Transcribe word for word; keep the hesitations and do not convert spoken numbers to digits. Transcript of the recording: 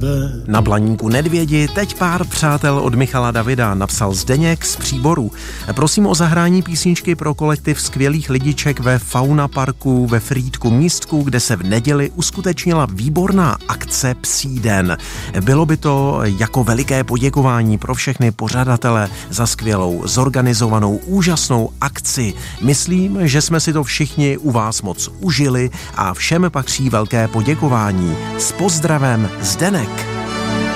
Na Blaníku Nedvědi teď pár přátel od Michala Davida, napsal Zdeněk z Příboru. Prosím o zahrání písničky pro kolektiv skvělých lidiček ve Fauna Parku ve Frýdku Místku, kde se v neděli uskutečnila výborná akce Psí den. Bylo by to jako veliké poděkování pro všechny pořadatele za skvělou, zorganizovanou, úžasnou akci. Myslím, že jsme si to všichni u vás moc užili a všem patří velké poděkování. S pozdravem Zdeněk.